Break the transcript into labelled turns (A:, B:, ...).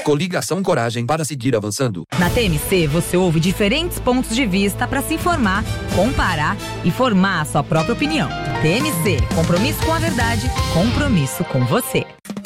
A: Coligação Coragem para seguir avançando.
B: Na TMC, você ouve diferentes pontos de vista para se informar, comparar e formar a sua própria opinião. TMC, compromisso com a verdade, compromisso com você.